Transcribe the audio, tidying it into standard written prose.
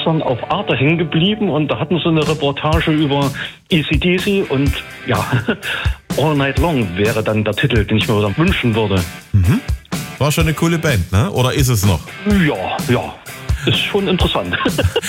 gestern auf Arte hängen geblieben und da hatten sie eine Reportage über AC/DC und ja, All Night Long wäre dann der Titel, den ich mir dann wünschen würde. War schon eine coole Band, ne? Oder ist es noch? Ja, ist schon interessant.